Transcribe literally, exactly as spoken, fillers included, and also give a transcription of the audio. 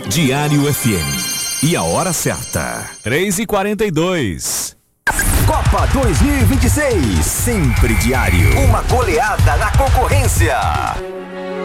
Diário F M. E a hora certa. três e quarenta e dois. Copa dois mil e vinte e seis. Sempre Diário. Uma goleada na concorrência.